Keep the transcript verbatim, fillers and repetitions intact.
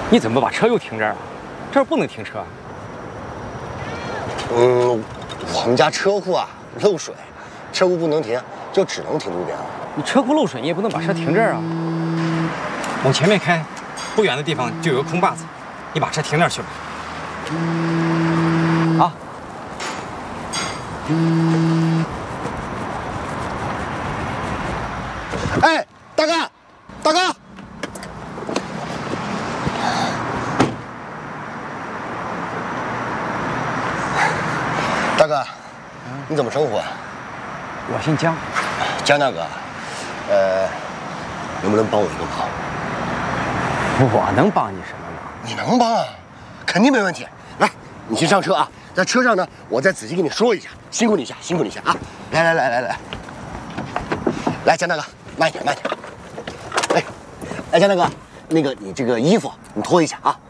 你怎么把车又停这儿了？这儿不能停车。 嗯，我们家车库啊漏水，车库不能停，就只能停路边了。 你车库漏水，你也不能把车停这儿啊。往前面开，不远的地方就有个空坝子，你把车停那儿去吧。啊。 哎，大哥，大哥。 大哥，你怎么称呼啊？ 我姓江， 江大哥，呃，能不能帮我一个忙？ 我能帮你什么忙？ 你能帮啊，肯定没问题。来，你先上车啊，在车上呢，我再仔细跟你说一下。辛苦你一下，辛苦你一下啊！来来来来来，来，江大哥，慢一点，慢一点。哎，哎，江大哥，那个你这个衣服你脱一下啊。